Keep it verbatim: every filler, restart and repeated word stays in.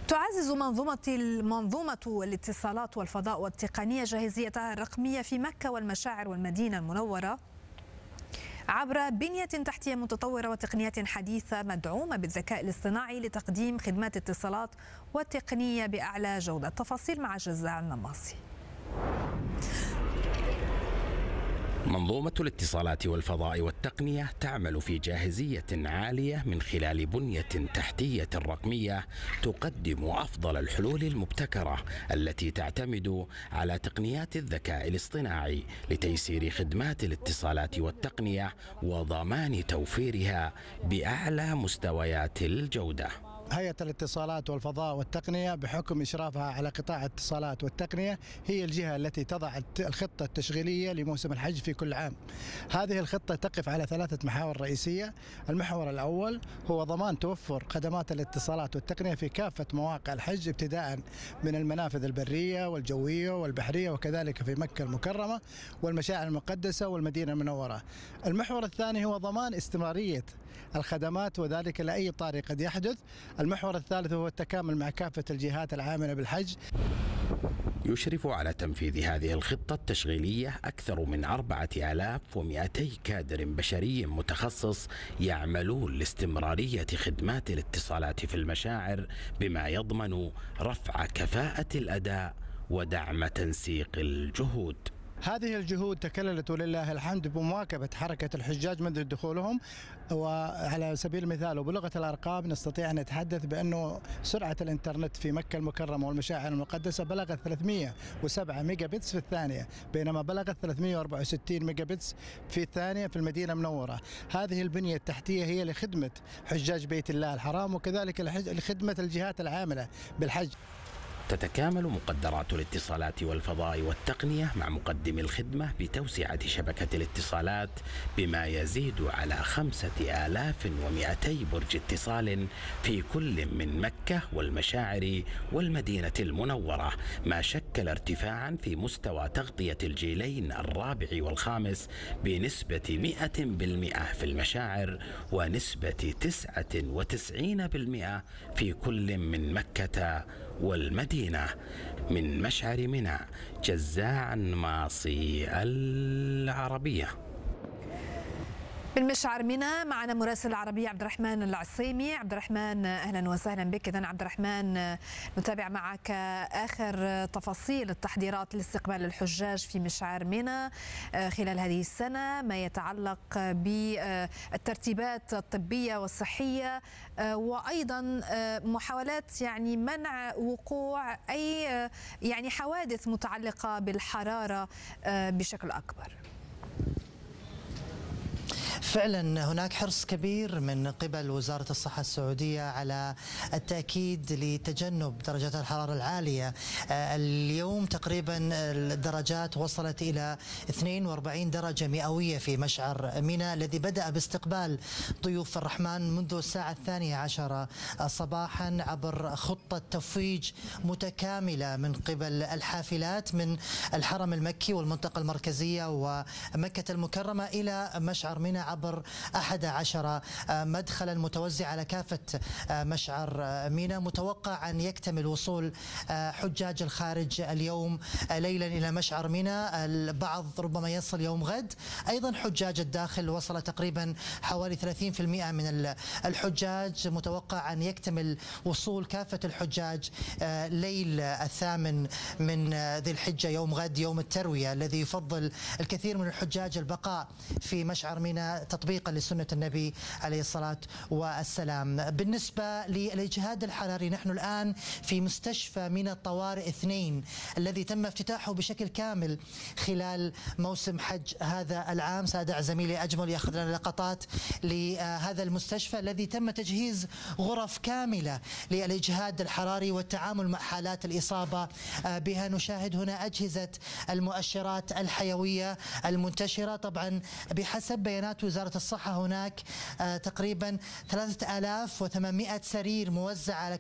تعزز منظومة منظومة الاتصالات والفضاء والتقنية جاهزيتها الرقمية في مكة والمشاعر والمدينة المنورة عبر بنية تحتية متطورة وتقنيات حديثة مدعومة بالذكاء الاصطناعي لتقديم خدمات اتصالات والتقنية بأعلى جودة. تفاصيل مع جزاع النماصي. منظومة الاتصالات والفضاء والتقنية تعمل في جاهزية عالية من خلال بنية تحتية رقمية تقدم أفضل الحلول المبتكرة التي تعتمد على تقنيات الذكاء الاصطناعي لتيسير خدمات الاتصالات والتقنية وضمان توفيرها بأعلى مستويات الجودة. هيئة الاتصالات والفضاء والتقنية بحكم إشرافها على قطاع الاتصالات والتقنية هي الجهة التي تضع الخطة التشغيلية لموسم الحج في كل عام. هذه الخطة تقف على ثلاثة محاور رئيسية. المحور الأول هو ضمان توفر خدمات الاتصالات والتقنية في كافة مواقع الحج ابتداء من المنافذ البرية والجوية والبحرية وكذلك في مكة المكرمة والمشاعر المقدسة والمدينة المنورة. المحور الثاني هو ضمان استمرارية الخدمات وذلك لأي طارئ قد يحدث. المحور الثالث هو التكامل مع كافة الجهات العاملة بالحج. يشرف على تنفيذ هذه الخطة التشغيلية أكثر من أربعة آلاف ومئتي كادر بشري متخصص يعملون لاستمرارية خدمات الاتصالات في المشاعر بما يضمن رفع كفاءة الأداء ودعم تنسيق الجهود. هذه الجهود تكللت ولله الحمد بمواكبة حركة الحجاج منذ دخولهم، وعلى سبيل المثال وبلغة الأرقام نستطيع أن نتحدث بأنه سرعة الإنترنت في مكة المكرمة والمشاعر المقدسة بلغت ثلاثمئة وسبعة ميجا بتس في الثانية، بينما بلغت ثلاثمئة وأربعة وستين ميجا بتس في الثانية في المدينة المنورة. هذه البنية التحتية هي لخدمة حجاج بيت الله الحرام وكذلك لخدمة الجهات العاملة بالحج. تتكامل مقدرات الاتصالات والفضاء والتقنية مع مقدم الخدمة بتوسعة شبكة الاتصالات بما يزيد على خمسة آلاف ومئتي برج اتصال في كل من مكة والمشاعر والمدينة المنورة، ما شكل ارتفاعا في مستوى تغطية الجيلين الرابع والخامس بنسبة مئة بالمئة في المشاعر ونسبة تسعة وتسعين بالمئة في كل من مكة والمدينة. من مشعر منى، جزاع النماصي، العربية. من مشعر منى معنا مراسل العربية عبد الرحمن العصيمي. عبد الرحمن أهلا وسهلا بك. إذن عبد الرحمن، نتابع معك آخر تفاصيل التحضيرات لاستقبال الحجاج في مشعر منى خلال هذه السنة، ما يتعلق بالترتيبات الطبية والصحية وأيضا محاولات يعني منع وقوع أي يعني حوادث متعلقة بالحرارة بشكل أكبر. فعلا هناك حرص كبير من قبل وزارة الصحة السعودية على التأكيد لتجنب درجات الحرارة العالية. اليوم تقريبا الدرجات وصلت إلى اثنين وأربعين درجة مئوية في مشعر منى الذي بدأ باستقبال ضيوف الرحمن منذ الساعة الثانية عشرة صباحا عبر خطة تفويج متكاملة من قبل الحافلات من الحرم المكي والمنطقة المركزية ومكة المكرمة إلى مشعر منى عبر أحد عشر مدخلا متوزع على كافة مشعر منى. متوقع أن يكتمل وصول حجاج الخارج اليوم ليلا إلى مشعر منى، البعض ربما يصل يوم غد. أيضا حجاج الداخل وصل تقريبا حوالي ثلاثين بالمئة من الحجاج. متوقع أن يكتمل وصول كافة الحجاج ليل الثامن من ذي الحجة يوم غد، يوم التروية، الذي يفضل الكثير من الحجاج البقاء في مشعر منى تطبيقا لسنة النبي عليه الصلاة والسلام. بالنسبة للإجهاد الحراري، نحن الآن في مستشفى منى الطوارئ اثنين الذي تم افتتاحه بشكل كامل خلال موسم حج هذا العام. سأدع زميلي أجمل يأخذ لنا لقطات لهذا المستشفى الذي تم تجهيز غرف كاملة للإجهاد الحراري والتعامل مع حالات الإصابة بها. نشاهد هنا أجهزة المؤشرات الحيوية المنتشرة. طبعا بحسب بيانات وزارة الصحة هناك تقريبا ثلاثة آلاف وثمانمئة سرير موزعة على